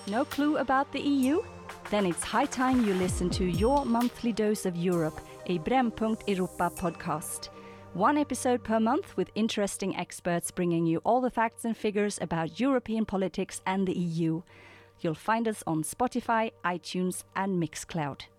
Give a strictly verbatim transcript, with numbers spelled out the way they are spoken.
No clue about the E U? Then it's high time you listen to your monthly dose of Europe, a Brännpunkt Europa podcast. One episode per month with interesting experts bringing you all the facts and figures about European politics and the E U. You'll find us on Spotify, iTunes and Mixcloud.